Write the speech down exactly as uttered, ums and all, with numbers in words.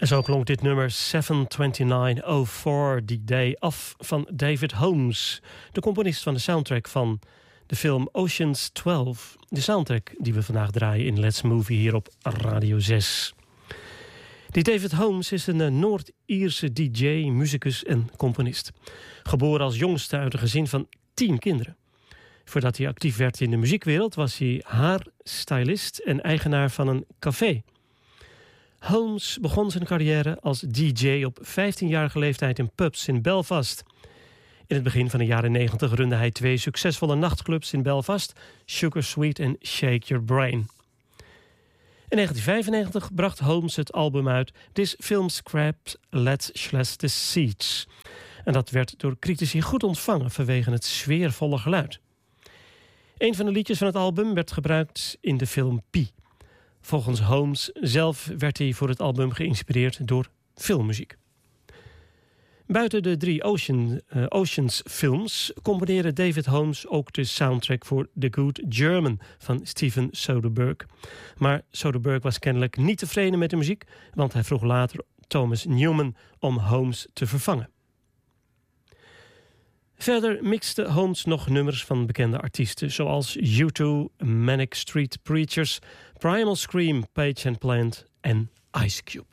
En zo klonk dit nummer zeven negen oh vier, The Day Off van David Holmes, de componist van de soundtrack van de film Ocean's twaalf. De soundtrack die we vandaag draaien in Let's Movie hier op Radio zes. Die David Holmes is een Noord-Ierse D J, muzikus en componist. Geboren als jongste uit een gezin van tien kinderen. Voordat hij actief werd in de muziekwereld was hij haarstylist en eigenaar van een café. Holmes begon zijn carrière als D J op vijftienjarige leeftijd in pubs in Belfast. In het begin van de jaren negentig runde hij twee succesvolle nachtclubs in Belfast, Sugar Sweet en Shake Your Brain. In negentien vijfennegentig bracht Holmes het album uit This Film Scraps Let's Slash the Seeds. En dat werd door critici goed ontvangen vanwege het sfeervolle geluid. Een van de liedjes van het album werd gebruikt in de film Pi. Volgens Holmes zelf werd hij voor het album geïnspireerd door filmmuziek. Buiten de drie Ocean, uh, Oceans films componeerde David Holmes ook de soundtrack voor The Good German van Steven Soderbergh. Maar Soderbergh was kennelijk niet tevreden met de muziek, want hij vroeg later Thomas Newman om Holmes te vervangen. Verder mixte Holmes nog nummers van bekende artiesten zoals U twee, Manic Street Preachers, Primal Scream, Page and Plant en Ice Cube.